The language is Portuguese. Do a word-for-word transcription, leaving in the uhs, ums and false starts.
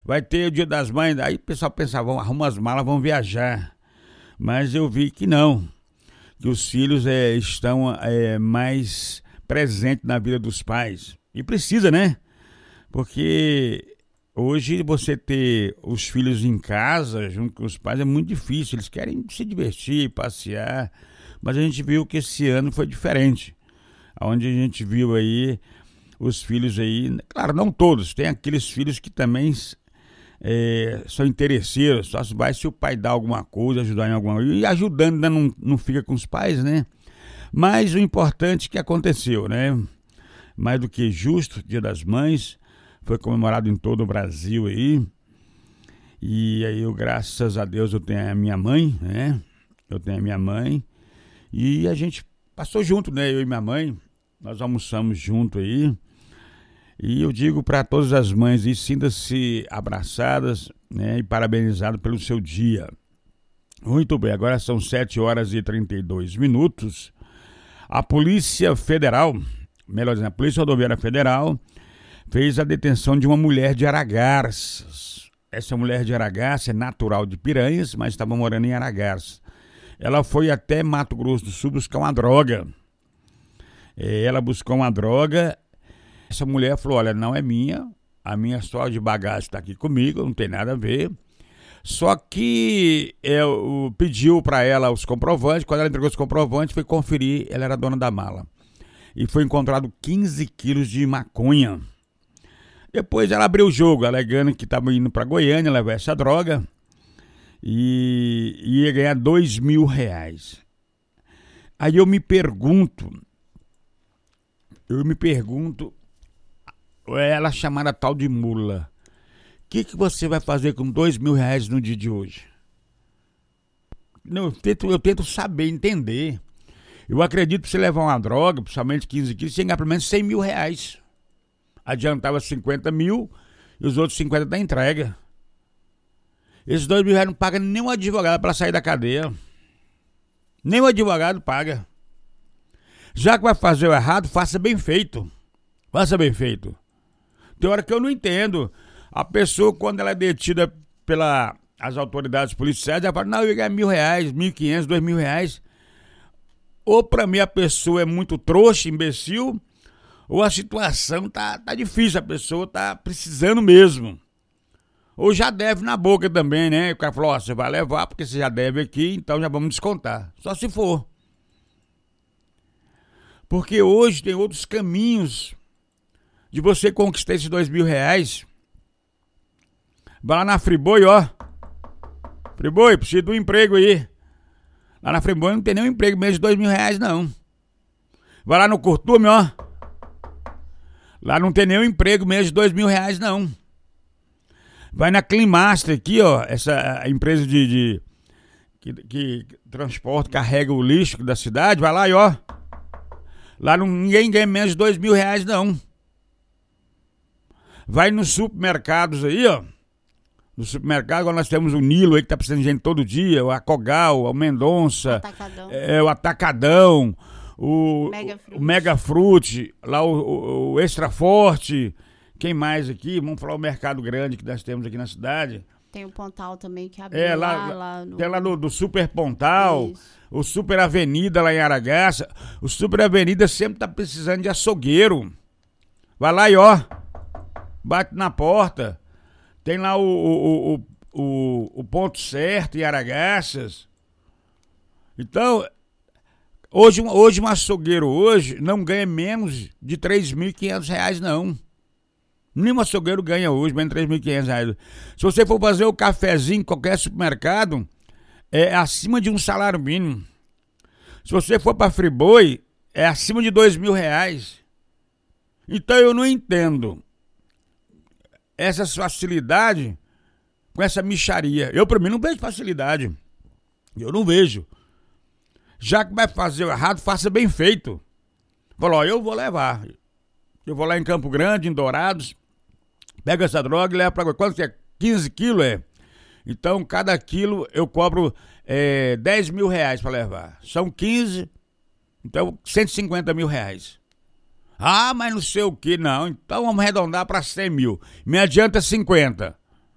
vai ter o Dia das Mães. Aí o pessoal pensava, vão, arruma as malas, vão viajar. Mas eu vi que não, que os filhos é, estão é, mais presentes na vida dos pais. E precisa, né? Porque hoje você ter os filhos em casa, junto com os pais, é muito difícil. Eles querem se divertir, passear. Mas a gente viu que esse ano foi diferente. Onde a gente viu aí os filhos aí, claro, não todos, tem aqueles filhos que também é, são interesseiros, só se vai se o pai dá alguma coisa, ajudar em alguma coisa, e ajudando ainda não, não fica com os pais, né? Mas o importante que aconteceu, né? Mais do que justo, Dia das Mães, foi comemorado em todo o Brasil aí, e aí eu, graças a Deus, eu tenho a minha mãe, né? Eu tenho a minha mãe, e a gente passou junto, né? Eu e minha mãe, nós almoçamos junto aí. E eu digo para todas as mães aí, sinta-se abraçadas, né, e parabenizadas pelo seu dia. Muito bem, agora são sete horas e trinta e dois minutos. A Polícia Federal, melhor dizendo, a Polícia Rodoviária Federal, fez a detenção de uma mulher de Aragarças. Essa mulher de Aragarças é natural de Piranhas, mas estava morando em Aragarças. Ela foi até Mato Grosso do Sul buscar uma droga. Ela buscou uma droga. Essa mulher falou, olha, não é minha, a minha só de bagagem está aqui comigo, não tem nada a ver. Só que eu pediu para ela os comprovantes, quando ela entregou os comprovantes, foi conferir, ela era dona da mala. E foi encontrado quinze quilos de maconha. Depois ela abriu o jogo, alegando que estava indo para Goiânia levar essa droga e ia ganhar dois mil reais. Aí eu me pergunto, eu me pergunto, ela chamada tal de mula, o que, que você vai fazer com dois mil reais no dia de hoje? Não, eu, tento, eu tento saber, entender. Eu acredito que você levar uma droga, principalmente quinze quilos, você ganhar pelo menos cem mil reais. Adiantava cinquenta mil e os outros cinquenta da entrega. Esses dois mil reais não pagam nem um advogado para sair da cadeia. Nem o advogado paga. Já que vai fazer o errado, faça bem feito. Faça bem feito. Tem hora que eu não entendo. A pessoa, quando ela é detida pelas autoridades policiais, ela fala, não, eu ia ganhar mil reais, mil e quinhentos, dois mil reais. Ou pra mim a pessoa é muito trouxa, imbecil, ou a situação tá, tá difícil, a pessoa tá precisando mesmo. Ou já deve na boca também, né? O cara falou, ó, você vai levar porque você já deve aqui, então já vamos descontar. Só se for. Porque hoje tem outros caminhos de você conquistar esses dois mil reais. Vai lá na Friboi, ó. Friboi, precisa de um emprego aí. Lá na Friboi não tem nenhum emprego menos de dois mil reais, não. Vai lá no Curtume, ó. Lá não tem nenhum emprego menos de dois mil reais, não. Vai na Cleanmaster aqui, ó. Essa empresa de, de que, que transporta, carrega o lixo da cidade. Vai lá e ó. Lá não, ninguém ganha menos de dois mil reais, não. Vai nos supermercados aí, ó. No supermercado, agora nós temos o Nilo aí que tá precisando de gente todo dia, o Acogal, o Mendonça, Atacadão. É, o Atacadão, o Mega o Mega Fruit, lá o, o, o Extra Forte. Quem mais aqui? Vamos falar o mercado grande que nós temos aqui na cidade. Tem o Pontal também que abriu É, lá, lá, lá no... Tem lá do, do Super Pontal, Isso. o Super Avenida lá em Aragaça. O Super Avenida sempre tá precisando de açougueiro. Vai lá e ó, bate na porta. Tem lá o, o, o, o, o Ponto Certo em Aragaças. Então, hoje, hoje um açougueiro hoje não ganha menos de três mil e quinhentos reais, não. Nenhum açougueiro ganha hoje menos de três mil e quinhentos reais. Se você for fazer o cafezinho em qualquer supermercado, é acima de um salário mínimo. Se você for para Friboi, é acima de dois mil reais. Então eu não entendo essa facilidade com essa mixaria. Eu, pra mim, não vejo facilidade. Eu não vejo. Já que vai fazer o errado, faça bem feito. Falou, ó, eu vou levar. Eu vou lá em Campo Grande, em Dourados, pego essa droga e levo pra... Quanto que é? quinze quilos, é? Então, cada quilo eu cobro é, dez mil reais pra levar. São quinze, então cento e cinquenta mil reais. Ah, mas não sei o que, não. Então vamos arredondar para cem mil. Me adianta cinquenta.